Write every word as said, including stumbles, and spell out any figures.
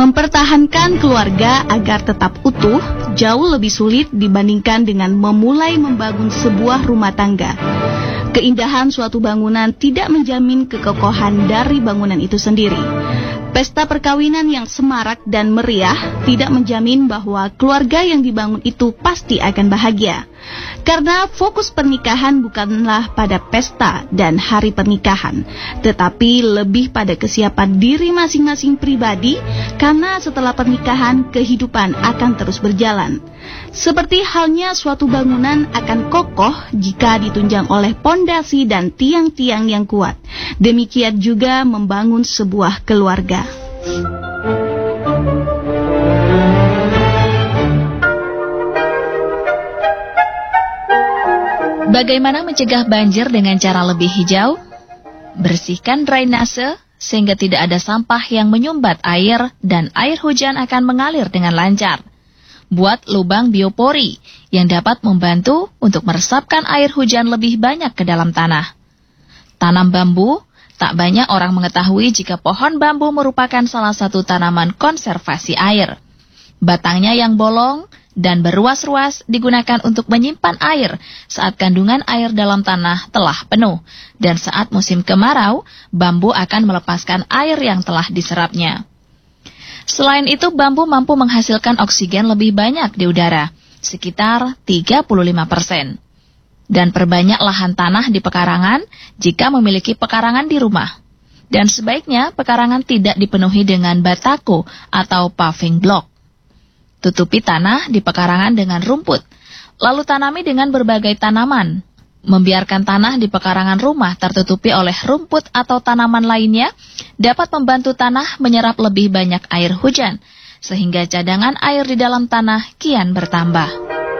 Mempertahankan keluarga agar tetap utuh jauh lebih sulit dibandingkan dengan memulai membangun sebuah rumah tangga. Keindahan suatu bangunan tidak menjamin kekokohan dari bangunan itu sendiri. Pesta perkawinan yang semarak dan meriah tidak menjamin bahwa keluarga yang dibangun itu pasti akan bahagia. Karena fokus pernikahan bukanlah pada pesta dan hari pernikahan, tetapi lebih pada kesiapan diri masing-masing pribadi, karena setelah pernikahan kehidupan akan terus berjalan. Seperti halnya suatu bangunan akan kokoh jika ditunjang oleh pondasi dan tiang-tiang yang kuat. Demikian juga membangun sebuah keluarga. Bagaimana mencegah banjir dengan cara lebih hijau? Bersihkan drainase sehingga tidak ada sampah yang menyumbat air dan air hujan akan mengalir dengan lancar. Buat lubang biopori yang dapat membantu untuk meresapkan air hujan lebih banyak ke dalam tanah. Tanam bambu. Tak banyak orang mengetahui jika pohon bambu merupakan salah satu tanaman konservasi air. Batangnya yang bolong dan beruas-ruas digunakan untuk menyimpan air saat kandungan air dalam tanah telah penuh. Dan saat musim kemarau, bambu akan melepaskan air yang telah diserapnya. Selain itu, bambu mampu menghasilkan oksigen lebih banyak di udara, sekitar tiga puluh lima persen. Dan perbanyak lahan tanah di pekarangan jika memiliki pekarangan di rumah. Dan sebaiknya pekarangan tidak dipenuhi dengan batako atau paving block. Tutupi tanah di pekarangan dengan rumput, lalu tanami dengan berbagai tanaman. Membiarkan tanah di pekarangan rumah tertutupi oleh rumput atau tanaman lainnya dapat membantu tanah menyerap lebih banyak air hujan, sehingga cadangan air di dalam tanah kian bertambah.